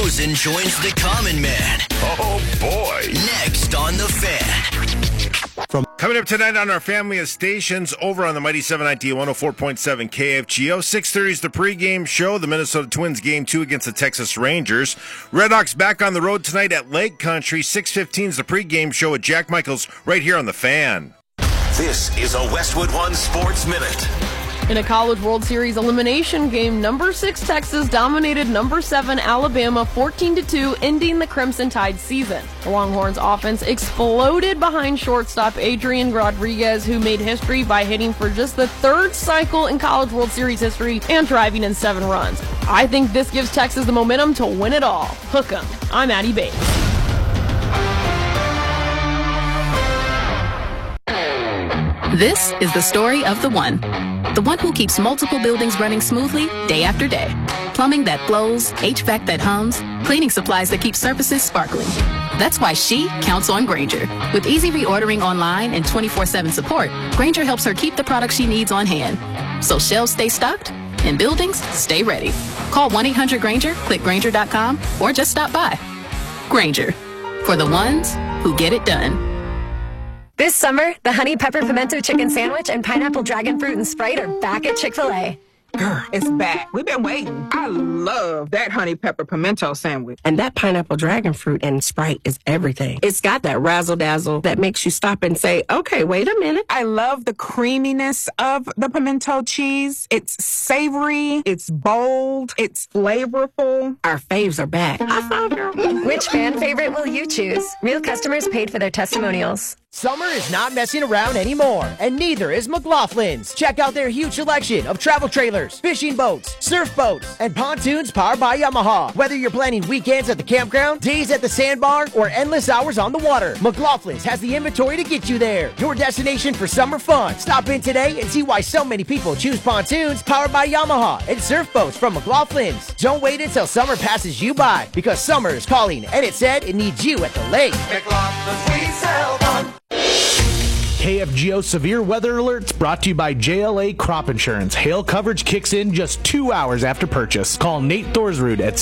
Rosen joins the common man. Oh, boy. Next on The Fan. Coming up tonight on our family of stations over on the Mighty 790 104.7 KFGO. 6:30 is the pregame show. The Minnesota Twins game 2 against the Texas Rangers. Redhawks back on the road tonight at Lake Country. 6:15 is the pregame show with Jack Michaels right here on The Fan. This is a Westwood One Sports Minute. In a College World Series elimination game, number 6 Texas dominated number 7 Alabama 14-2, ending the Crimson Tide season. The Longhorns offense exploded behind shortstop Adrian Rodriguez, who made history by hitting for just the 3rd cycle in College World Series history and driving in 7 runs. I think this gives Texas the momentum to win it all. Hook 'em. I'm Addie Bates. This is the story of the one who keeps multiple buildings running smoothly day after day. Plumbing that flows, HVAC that hums, cleaning supplies that keep surfaces sparkling. That's why she counts on Grainger. With easy reordering online and 24/7 support, Grainger helps her keep the products she needs on hand. So shelves stay stocked and buildings stay ready. Call 1-800-GRAINGER, click Grainger.com, or just stop by. Grainger, for the ones who get it done. This summer, the Honey Pepper Pimento Chicken Sandwich and Pineapple Dragon Fruit and Sprite are back at Chick-fil-A. Girl, it's back. We've been waiting. I love that honey pepper pimento sandwich. And that pineapple dragon fruit and Sprite is everything. It's got that razzle-dazzle that makes you stop and say, okay, wait a minute. I love the creaminess of the pimento cheese. It's savory. It's bold. It's flavorful. Our faves are back. I found her. Which fan favorite will you choose? Real customers paid for their testimonials. Summer is not messing around anymore, and neither is McLaughlin's. Check out their huge selection of travel trailers, fishing boats, surf boats, and pontoons powered by Yamaha. Whether you're planning weekends at the campground, days at the sandbar, or endless hours on the water, McLaughlin's has the inventory to get you there. Your destination for summer fun. Stop in today and see why so many people choose pontoons powered by Yamaha and surf boats from McLaughlin's. Don't wait until summer passes you by, because summer is calling, and it said it needs you at the lake. McLaughlin's, we sell fun. KFGO Severe Weather Alerts brought to you by JLA Crop Insurance. Hail coverage kicks in just 2 hours after purchase. Call Nate Thorsrud at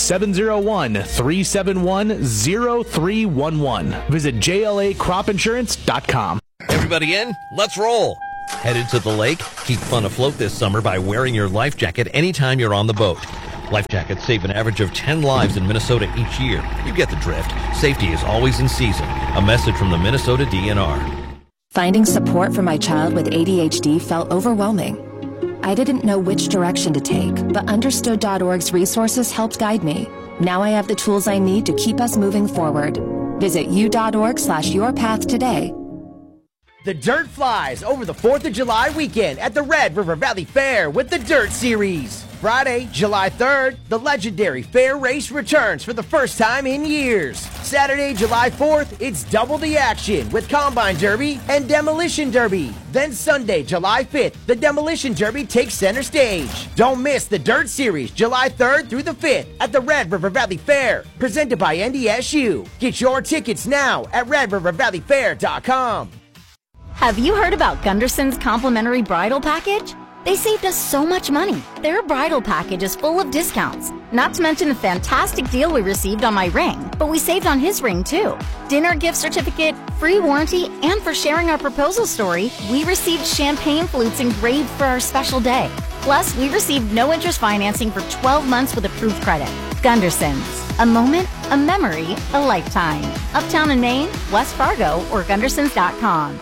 701-371-0311. Visit JLACropInsurance.com. Everybody in? Let's roll. Headed to the lake? Keep fun afloat this summer by wearing your life jacket anytime you're on the boat. Life jackets save an average of 10 lives in Minnesota each year. You get the drift. Safety is always in season. A message from the Minnesota DNR. Finding support for my child with ADHD felt overwhelming. I didn't know which direction to take, but Understood.org's resources helped guide me. Now I have the tools I need to keep us moving forward. Visit u.org/yourpath today. The Dirt flies over the 4th of July weekend at the Red River Valley Fair with the Dirt Series. Friday, July 3rd, the legendary fair race returns for the first time in years. Saturday, July 4th, it's double the action with Combine Derby and Demolition Derby. Then Sunday, July 5th, the Demolition Derby takes center stage. Don't miss the Dirt Series, July 3rd through the 5th at the Red River Valley Fair, presented by NDSU. Get your tickets now at RedRiverValleyFair.com. Have you heard about Gunderson's complimentary bridal package? They saved us so much money. Their bridal package is full of discounts. Not to mention the fantastic deal we received on my ring, but we saved on his ring too. Dinner gift certificate, free warranty, and for sharing our proposal story, we received champagne flutes engraved for our special day. Plus, we received no interest financing for 12 months with approved credit. Gunderson's. A moment, a memory, a lifetime. Uptown in Maine, West Fargo, or Gundersons.com.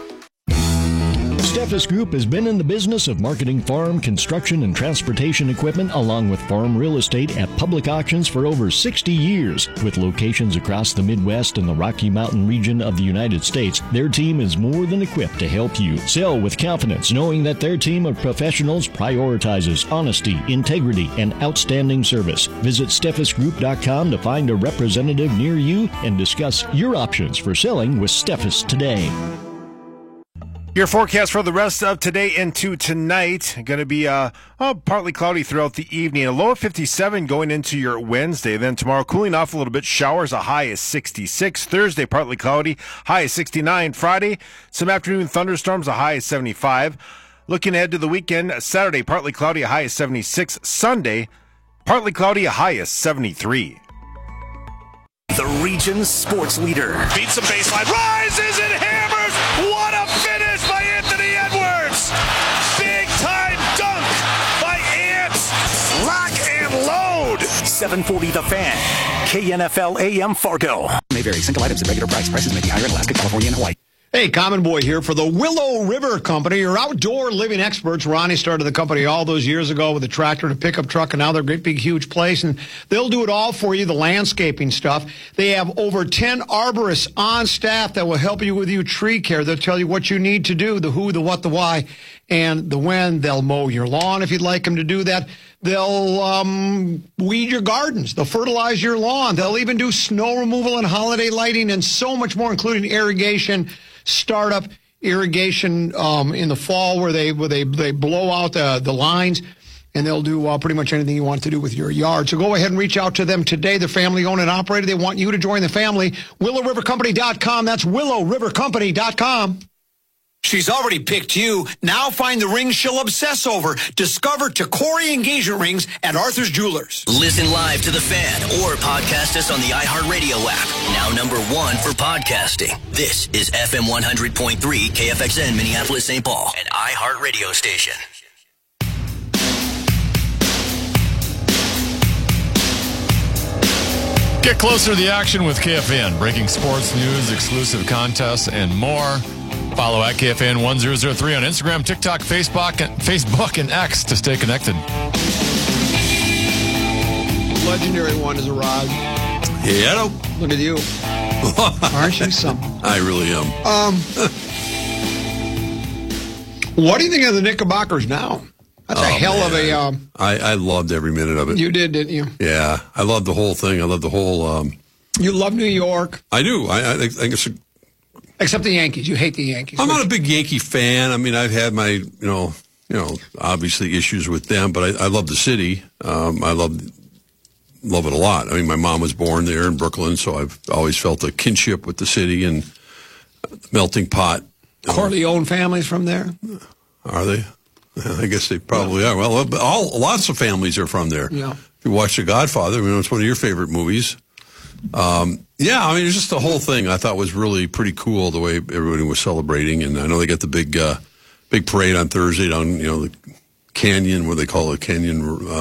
Steffes Group has been in the business of marketing farm, construction, and transportation equipment along with farm real estate at public auctions for over 60 years. With locations across the Midwest and the Rocky Mountain region of the United States, their team is more than equipped to help you sell with confidence, knowing that their team of professionals prioritizes honesty, integrity, and outstanding service. Visit SteffesGroup.com to find a representative near you and discuss your options for selling with Steffes today. Your forecast for the rest of today into tonight, going to be partly cloudy throughout the evening. A low of 57 going into your Wednesday. Then tomorrow, cooling off a little bit. Showers, a high is 66. Thursday, partly cloudy, high is 69. Friday, some afternoon thunderstorms, a high is 75. Looking ahead to the weekend, Saturday, partly cloudy, a high is 76. Sunday, partly cloudy, a high is 73. the region's sports leader. Beats the baseline, rises and hammers. What a finish by Anthony Edwards. Big time dunk by Ants. Lock and load. 740 The Fan. KNFL AM Fargo. May vary. Single items at regular price. Prices may be higher in Alaska, California, and Hawaii. Hey, Common Boy here for the Willow River Company, your outdoor living experts. Ronnie started the company all those years ago with a tractor and a pickup truck, and now they're a great big huge place, and they'll do it all for you, the landscaping stuff. They have over 10 arborists on staff that will help you with your tree care. They'll tell you what you need to do, the who, the what, the why, and the when. They'll mow your lawn if you'd like them to do that. They'll weed your gardens. They'll fertilize your lawn. They'll even do snow removal and holiday lighting and so much more, including irrigation, startup irrigation in the fall where they blow out the lines, and they'll do pretty much anything you want to do with your yard. So go ahead and reach out to them today. They're family-owned and operated. They want you to join the family. WillowRiverCompany.com. That's WillowRiverCompany.com. She's already picked you. Now find the ring she'll obsess over. Discover Tacori engagement rings at Arthur's Jewelers. Listen live to The Fan or podcast us on the iHeartRadio app. Now #1 for podcasting. This is FM 100.3 KFXN Minneapolis, St. Paul, an iHeartRadio station. Get closer to the action with KFN. Breaking sports news, exclusive contests, and more. Follow at KFN 1003 on Instagram, TikTok, Facebook, and X to stay connected. Legendary one has arrived. Yeah. Look at you. Aren't you something? I really am. What do you think of the Knickerbockers now? That's a hell of a... I loved every minute of it. You did, didn't you? Yeah. I loved the whole thing. I loved the whole... You love New York. I do. I think it's... Except the Yankees. You hate the Yankees. I'm not a big Yankee fan. I mean, I've had my, obviously issues with them, but I love the city. I love it a lot. I mean, my mom was born there in Brooklyn, so I've always felt a kinship with the city and the melting pot. Corleone families from there? Are they? I guess they probably are. Well, lots of families are from there. Yeah. If you watch The Godfather, it's one of your favorite movies. Yeah, I mean, it's just the whole thing I thought was really pretty cool, the way everybody was celebrating. And I know they got the big parade on Thursday down, the canyon, what they call it, canyon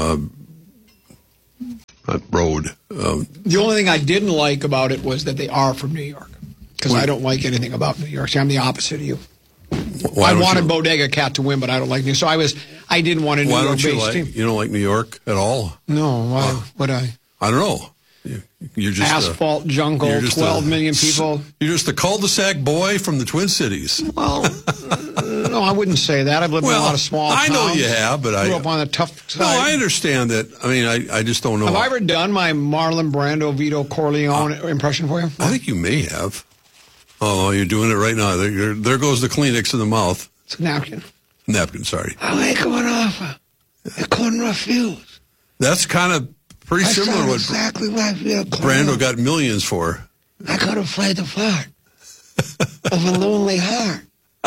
road. The only thing I didn't like about it was that they are from New York. Because I don't like anything about New York. See, I'm the opposite of you. I wanted Bodega Cat to win, but I don't like New York. So I didn't want a New York-based team. You don't like New York at all? No, why would I? I don't know. You're just asphalt jungle, 12 million people. You're just a cul-de-sac boy from the Twin Cities. Well, no, I wouldn't say that. I've lived in a lot of small towns. I know you have, but I grew up on the tough side. No, I understand that. I mean, I just don't know. Have I ever done my Marlon Brando, Vito Corleone impression for you? I think you may have. Oh, you're doing it right now. There goes the Kleenex in the mouth. It's a napkin. Napkin, sorry. I like going off a corn fuse. That's kind of pretty similar to what exactly like Brando got millions for. I could have played the part of a lonely heart.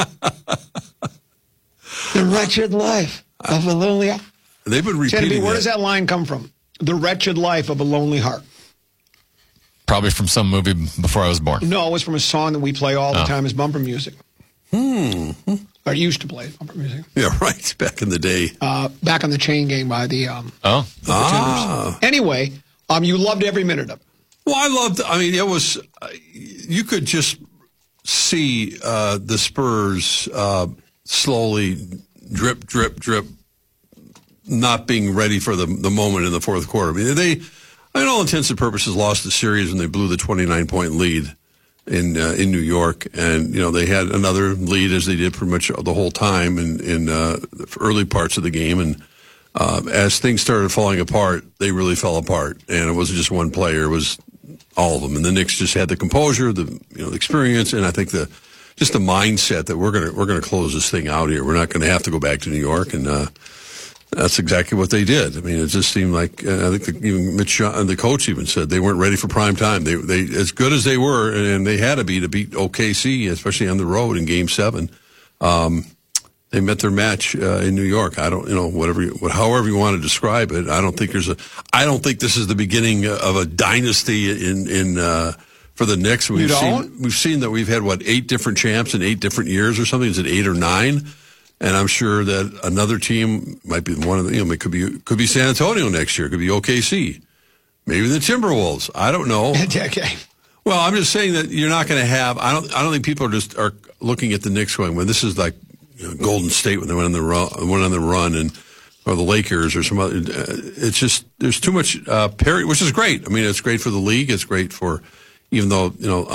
The wretched life of a lonely heart. They've been repeating where does that line come from? The wretched life of a lonely heart. Probably from some movie before I was born. No, it was from a song that we play all the time as bumper music. Or used to play bumper music. Yeah, right. Back in the day. Back on the Chain Gang by the Anyway, you loved every minute of it. Well, I loved, it was, you could just see the Spurs slowly drip, drip, drip, not being ready for the moment in the fourth quarter. I mean, they, in all intents and purposes, lost the series when they blew the 29-point lead in New York, and they had another lead as they did pretty much the whole time in the early parts of the game, and as things started falling apart, they really fell apart, and it wasn't just one player; it was all of them. And the Knicks just had the composure, the experience, and I think the mindset that we're gonna close this thing out here. We're not going to have to go back to New York, and that's exactly what they did. I mean, it just seemed like I think even Mitch, the coach, even said they weren't ready for prime time. They as good as they were, and they had to beat OKC, especially on the road in Game 7. They met their match in New York. I don't, however you want to describe it. I don't think this is the beginning of a dynasty for the Knicks. We've seen that we've had 8 different champs in 8 different years or something. Is it 8 or 9? And I'm sure that another team might be one of the. It could be San Antonio next year. It could be OKC, maybe the Timberwolves. I don't know. Okay. Well, I'm just saying that you're not going to have. I don't think people are looking at the Knicks going, well, this is like Golden State when they went on the run, or the Lakers or some other. It's just there's too much parity, which is great. I mean, it's great for the league. It's great for, even though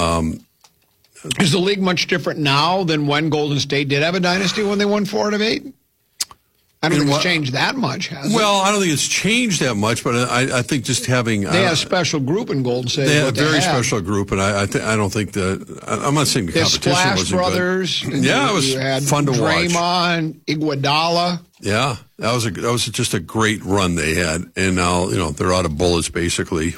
is the league much different now than when Golden State did have a dynasty when they won 4 out of 8? I don't think it's changed that much, has it? Well, I don't think it's changed that much, but I think just having they had a special group in Golden State. They had a very special group, and I don't think that I'm not saying the competition Splash wasn't Brothers. good. Yeah, it was fun to watch. Draymond, Iguodala. Yeah, that was just a great run they had, and now they're out of bullets basically.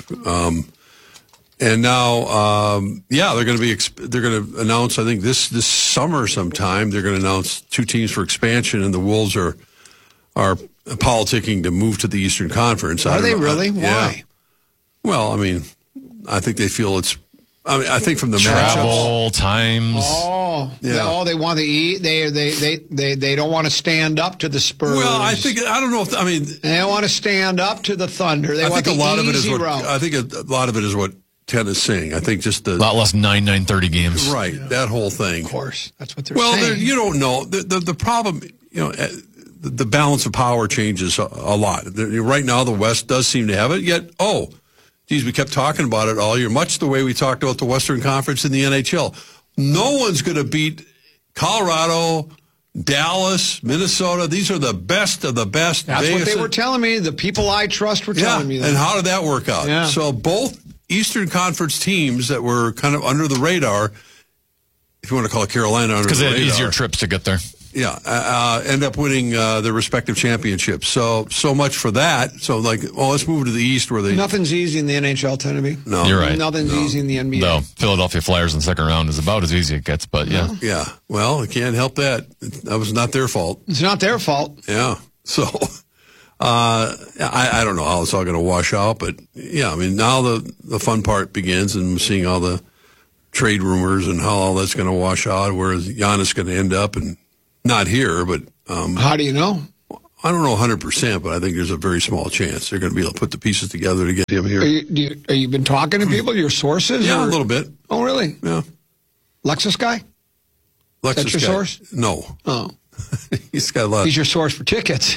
And now, they're going to announce. I think this summer sometime they're going to announce 2 teams for expansion, and the Wolves are politicking to move to the Eastern Conference. Are they really? Why? Yeah. Well, I mean, I think they feel it's. I think from the travel times. Oh, yeah. They want to eat. They don't want to stand up to the Spurs. Well, I don't know if they don't want to stand up to the Thunder. They want the easy route. I think a lot of it is what Ted is saying. I think just a lot less 9:30 games. Right, that whole thing. Of course, that's what they're saying. Well, you don't know the problem. The balance of power changes a lot. Right now, the West does seem to have it. Yet, we kept talking about it all year, much the way we talked about the Western Conference in the NHL. No one's going to beat Colorado, Dallas, Minnesota. These are the best of the best. That's Vegas, what they were telling me. The people I trust were telling me that. And how did that work out? Yeah. So both Eastern Conference teams that were kind of under the radar, if you want to call it Carolina under the radar. Because they had easier trips to get there. Yeah, end up winning their respective championships. So much for that. So let's move to the East where they. Nothing's easy in the NHL, Tennessee. No, you're right. Nothing's easy in the NBA. No, Philadelphia Flyers in the second round is about as easy as it gets. But yeah. Yeah. Well, I can't help that. That was not their fault. It's not their fault. Yeah. So, I don't know how it's all going to wash out, but yeah, I mean, now the fun part begins, and we're seeing all the trade rumors and how all that's going to wash out. Where is Giannis going to end up and. Not here, but... how do you know? I don't know 100%, but I think there's a very small chance they're going to be able to put the pieces together to get him here. Are you been talking to people, your sources? Yeah, a little bit. Oh, really? Yeah. Lexus guy? Lexus That's your source? No. Oh. He's got a lot. He's your source for tickets.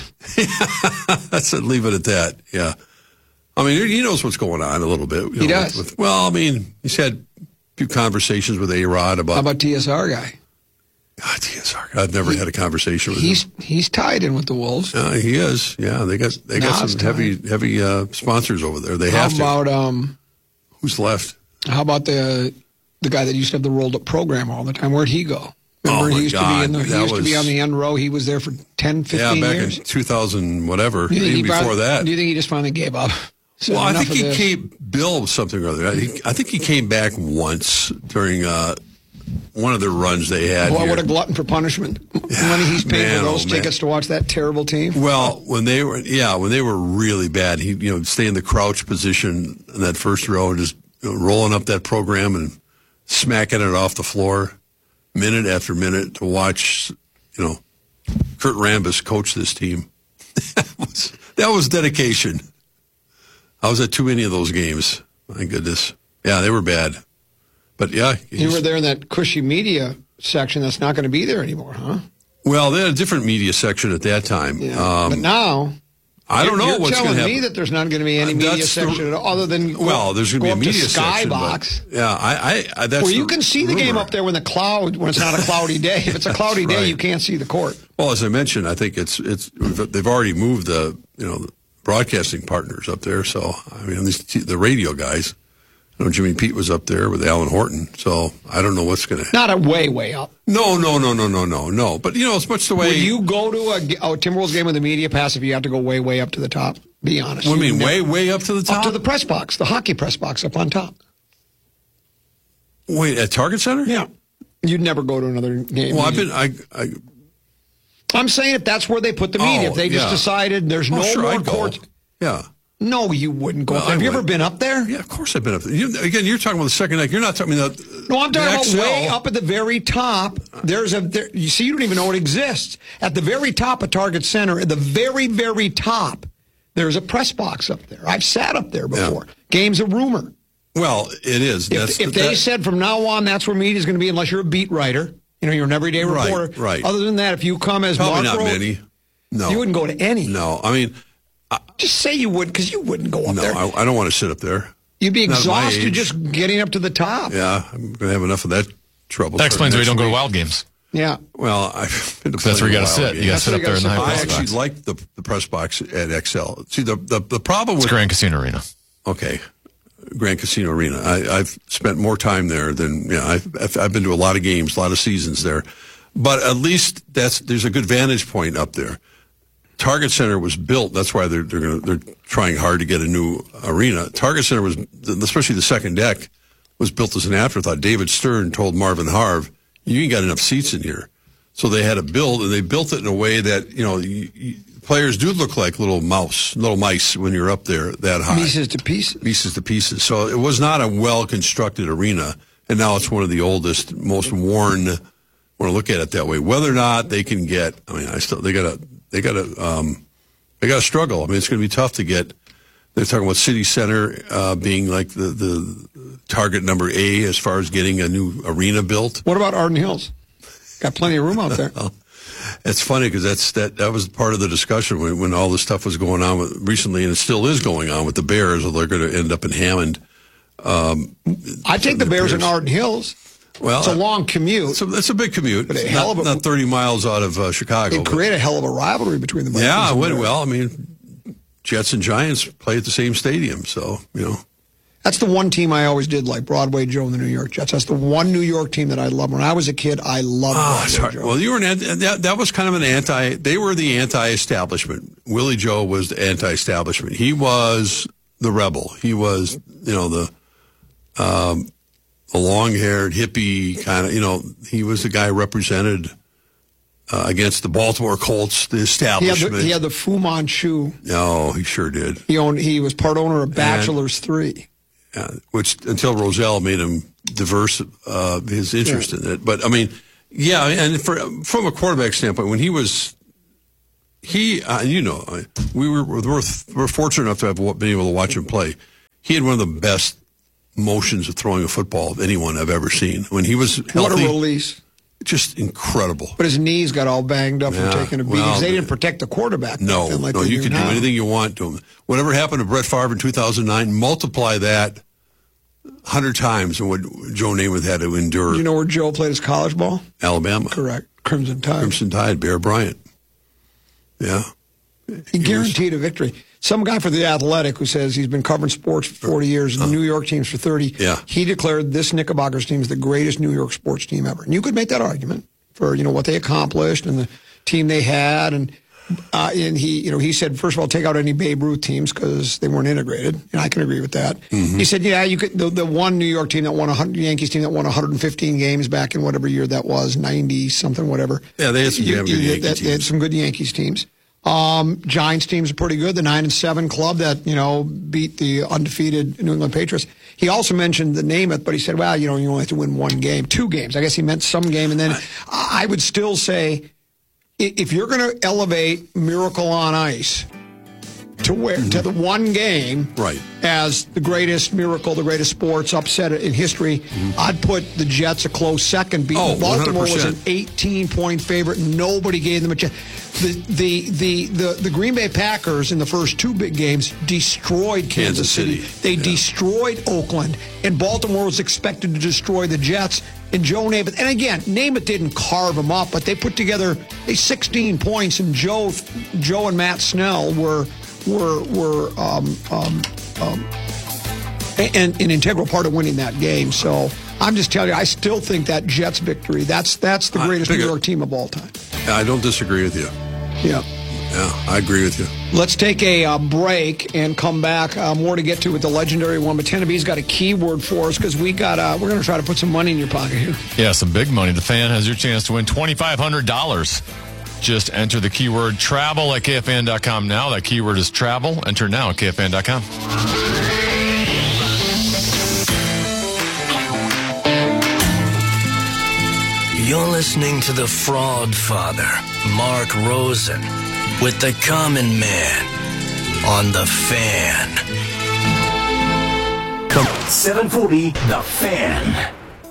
Leave it at that, yeah. I mean, he knows what's going on a little bit. He does? He's had a few conversations with A-Rod about... How about TSR guy? TSR. I've never had a conversation with him. He's tied in with the Wolves. He is. Yeah, they got some heavy sponsors over there. They have to. How about who's left? How about the guy that used to have the rolled up program all the time? Where'd he go? Remember, he used to be on the end row. He was there for 10, 15 years. Yeah, back in 2000, whatever. Even before that. Do you think he just finally gave up? Well, I think he came. Bill something or other. I think he came back once during. One of the runs they had. Boy, what a glutton for punishment! Money he's paid for those tickets to watch that terrible team. Well, when they were really bad, he stay in the crouch position in that first row and just rolling up that program and smacking it off the floor, minute after minute to watch, Kurt Rambis coach this team. that was dedication. I was at too many of those games. My goodness, yeah, they were bad. But yeah, you were there in that cushy media section that's not going to be there anymore, huh? Well, they had a different media section at that time. Yeah. But now, I don't know what's going to happen. You're telling me that there's not going to be any media section at all, other than there's going to be a media section. Skybox. Yeah, that's where you can see the game up there when it's not a cloudy day. If it's a cloudy day, you can't see the court. Well, as I mentioned, I think they've already moved the broadcasting partners up there. So I mean, the radio guys. I know Jimmy Pete was up there with Alan Horton, so I don't know what's going to... Not a way up. No. But, it's much the way... Would you go to a Timberwolves game with a media pass if you have to go way up to the top? Be honest. What do you mean, way up to the top? Up to the press box, the hockey press box up on top. Wait, at Target Center? Yeah. You'd never go to another game. Well, I'm saying if that's where they put the media, if they just decided there's no more courts. Yeah. No, you wouldn't go. Have you ever been up there? Yeah, of course I've been up there. You're talking about the second deck. You're not talking about No, I'm talking about way up at the very top. You see, you don't even know it exists. At the very top of Target Center, at the very, very top, there's a press box up there. I've sat up there before. Yeah. Game's a rumor. Well, it is. If they said from now on that's where media's going to be, unless you're a beat writer, you're an everyday reporter. Right. Other than that, if you come as probably Mark not Rose, many. No, you wouldn't go to any. No, I mean, just say you would, because you wouldn't go up there. No, I don't want to sit up there. You'd be exhausted just getting up to the top. Yeah, I'm going to have enough of that trouble. That explains why you don't go to Wild games. Yeah. Well, I've been to that's where you got to sit. Games. You got to sit up there in the high press box. I actually like the press box at XL. See, the problem with Grand Casino Arena. Okay. Grand Casino Arena. I've spent more time there than I've been to a lot of games, a lot of seasons there. But at least there's a good vantage point up there. Target Center was built. That's why they're trying hard to get a new arena. Target Center was, especially the second deck, was built as an afterthought. David Stern told Marvin Harv, "You ain't got enough seats in here," so they had to build, and they built it in a way that players do look like little mice when you're up there that high. Pieces to pieces. So it was not a well-constructed arena, and now it's one of the oldest, most worn. Want to look at it that way. Whether or not they can get, they got to struggle. I mean, it's going to be tough to get. They're talking about City Center being like the target number A as far as getting a new arena built. What about Arden Hills? Got plenty of room out there. It's funny because that was part of the discussion when all this stuff was going on recently, and it still is going on with the Bears. They're going to end up in Hammond. I take the Bears in Arden Hills. Well, it's a long commute. It's a big commute. But not 30 miles out of Chicago. It'd create a hell of a rivalry between the Vikings. Yeah, it would. Well, I mean, Jets and Giants play at the same stadium, so That's the one team I always did like, Broadway Joe and the New York Jets. That's the one New York team that I loved. When I was a kid, I loved Broadway Joe. Well, you were that was kind of an they were the anti-establishment. Willie Joe was the anti-establishment. He was the rebel. He was, the long-haired hippie kind of, he was the guy represented against the Baltimore Colts, the establishment. He had the Fu Manchu. No, he sure did. He was part owner of Bachelor's 3. Which, until Rozelle made him diverse his interest in it. But, I mean, and from a quarterback standpoint, when we're fortunate enough to have been able to watch him play. He had one of the best motions of throwing a football of anyone I've ever seen. When he was healthy. What a release. Just incredible. But his knees got all banged up from taking a beating. They didn't protect the quarterback. No, you can do anything you want to him. Whatever happened to Brett Favre in 2009, multiply that 100 times and what Joe Namath had to endure. Do you know where Joe played his college ball? Alabama. Correct. Crimson Tide. Bear Bryant. Yeah. He guaranteed a victory. Some guy for The Athletic who says he's been covering sports for 40 years, and New York teams for 30. Yeah. He declared this Knickerbockers team is the greatest New York sports team ever. And you could make that argument for, what they accomplished and the team they had. And he said, first of all, take out any Babe Ruth teams because they weren't integrated. And I can agree with that. Mm-hmm. He said, you could, the one New York team that won Yankees team that won 115 games back in whatever year that was, 90 something, whatever. Yeah, they had some good Yankees teams. They had some good Yankees teams. Giants teams are pretty good. The 9-7 club that, beat the undefeated New England Patriots. He also mentioned the Namath, but he said, well, you only have to win one game, 2 games. I guess he meant some game. And then I would still say, if you're going to elevate Miracle on Ice to the one game as the greatest miracle, the greatest sports upset in history, I'd put the Jets a close second. Baltimore 100%. Was an 18-point favorite. Nobody gave them a chance. The Green Bay Packers in the first 2 big games destroyed Kansas City. They destroyed Oakland, and Baltimore was expected to destroy the Jets. And Joe Namath, and again, Namath didn't carve them up, but they put together 16 points, and Joe and Matt Snell were an integral part of winning that game. So I'm just telling you, I still think that Jets victory, that's the greatest New York team of all time. I don't disagree with you. Yeah. Yeah, I agree with you. Let's take a break and come back. More to get to with the legendary one. But Tenneby's got a keyword for us because we're going to try to put some money in your pocket here. Yeah, some big money. The Fan has your chance to win $2,500. Just enter the keyword travel at KFAN.com now. That keyword is travel. Enter now at KFAN.com. You're listening to the Fraud Father, Mark Rosen, with the Common Man on The Fan. 740, The Fan.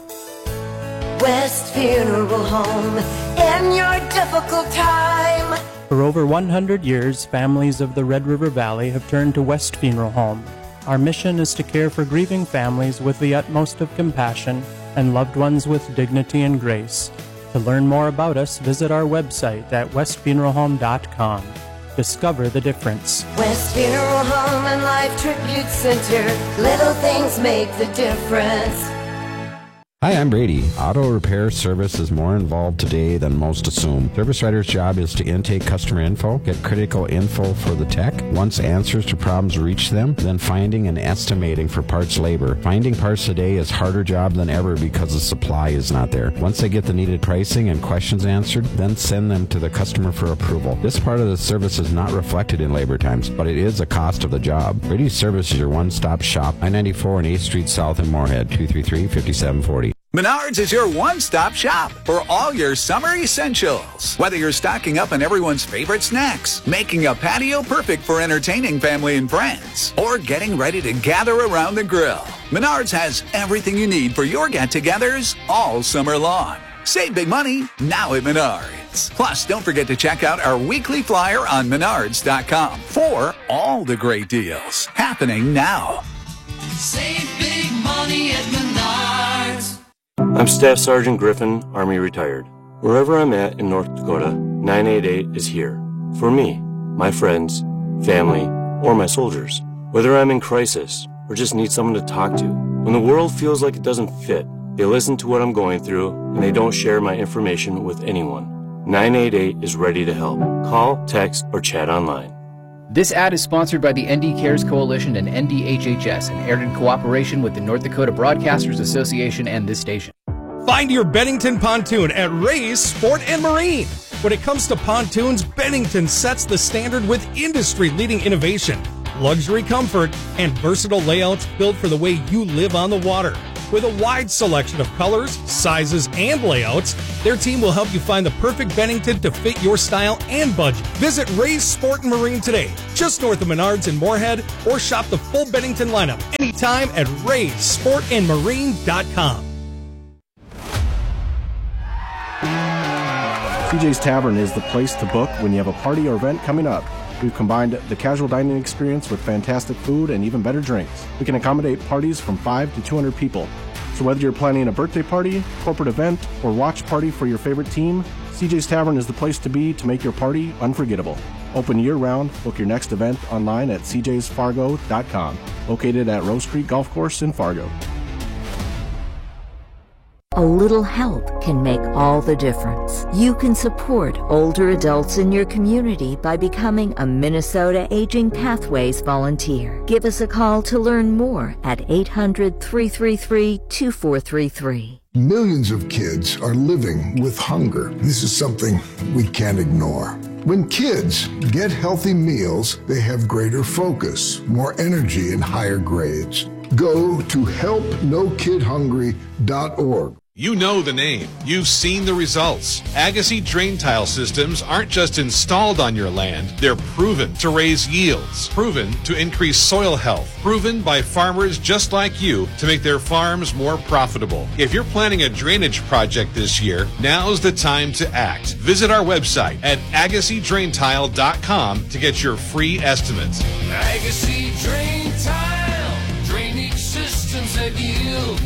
West Funeral Home in your difficult time. For over 100 years, families of the Red River Valley have turned to West Funeral Home. Our mission is to care for grieving families with the utmost of compassion and loved ones with dignity and grace. To learn more about us, visit our website at westfuneralhome.com. Discover the difference. West Funeral Home and Life Tribute Center. Little things make the difference. Hi, I'm Brady. Auto repair service is more involved today than most assume. Service writer's job is to intake customer info, get critical info for the tech. Once answers to problems reach them, then finding and estimating for parts labor. Finding parts today is harder job than ever because the supply is not there. Once they get the needed pricing and questions answered, then send them to the customer for approval. This part of the service is not reflected in labor times, but it is a cost of the job. Brady's Service is your one-stop shop. I-94 and 8th Street South in Moorhead, 233-5740. Menards is your one-stop shop for all your summer essentials. Whether you're stocking up on everyone's favorite snacks, making a patio perfect for entertaining family and friends, or getting ready to gather around the grill, Menards has everything you need for your get-togethers all summer long. Save big money now at Menards. Plus, don't forget to check out our weekly flyer on Menards.com for all the great deals happening now. Save big money at Menards. I'm Staff Sergeant Griffin, Army retired. Wherever I'm at in North Dakota, 988 is here. For me, my friends, family, or my soldiers. Whether I'm in crisis or just need someone to talk to. When the world feels like it doesn't fit, they listen to what I'm going through and they don't share my information with anyone. 988 is ready to help. Call, text, or chat online. This ad is sponsored by the ND Cares Coalition and NDHHS and aired in cooperation with the North Dakota Broadcasters Association and this station. Find your Bennington pontoon at Ray's Sport and Marine. When it comes to pontoons, Bennington sets the standard with industry-leading innovation, luxury comfort, and versatile layouts built for the way you live on the water. With a wide selection of colors, sizes, and layouts, their team will help you find the perfect Bennington to fit your style and budget. Visit Ray's Sport and Marine today, just north of Menards in Moorhead, or shop the full Bennington lineup anytime at raysportandmarine.com. CJ's Tavern is the place to book when you have a party or event coming up. We've combined the casual dining experience with fantastic food and even better drinks. We can accommodate parties from 5 to 200 people. So whether you're planning a birthday party, corporate event, or watch party for your favorite team, CJ's Tavern is the place to be to make your party unforgettable. Open year-round. Book your next event online at cjsfargo.com. Located at Rose Creek Golf Course in Fargo. A little help can make all the difference. You can support older adults in your community by becoming a Minnesota Aging Pathways volunteer. Give us a call to learn more at 800-333-2433. Millions of kids are living with hunger. This is something we can't ignore. When kids get healthy meals, they have greater focus, more energy, and higher grades. Go to helpnokidhungry.org. You know the name. You've seen the results. Agassi drain tile systems aren't just installed on your land. They're proven to raise yields, proven to increase soil health, proven by farmers just like you to make their farms more profitable. If you're planning a drainage project this year, now's the time to act. Visit our website at AgassiDrainTile.com to get your free estimates. Agassi Drain Tile, drainage systems that yield.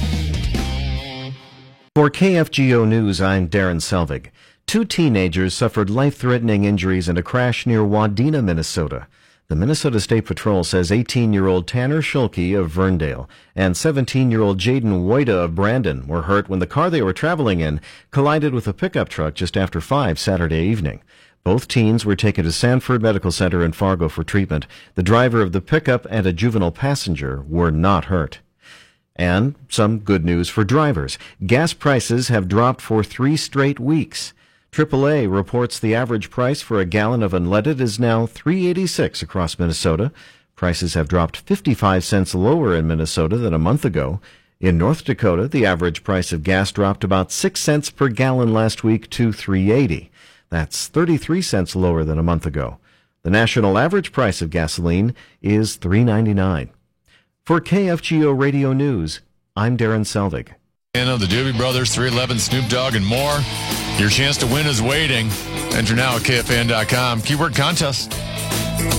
For KFGO News, I'm Darren Selvig. 2 teenagers suffered life-threatening injuries in a crash near Wadena, Minnesota. The Minnesota State Patrol says 18-year-old Tanner Schulke of Verndale and 17-year-old Jaden Woida of Brandon were hurt when the car they were traveling in collided with a pickup truck just after 5 Saturday evening. Both teens were taken to Sanford Medical Center in Fargo for treatment. The driver of the pickup and a juvenile passenger were not hurt. And some good news for drivers. Gas prices have dropped for 3 straight weeks. AAA reports the average price for a gallon of unleaded is now $3.86 across Minnesota. Prices have dropped 55 cents lower in Minnesota than a month ago. In North Dakota, the average price of gas dropped about 6 cents per gallon last week to $3.80. That's 33 cents lower than a month ago. The national average price of gasoline is $3.99. For KFGO Radio News, I'm Darren Selvig. And of the Doobie Brothers, 311, Snoop Dogg, and more. Your chance to win is waiting. Enter now at KFAN.com. Keyword contest.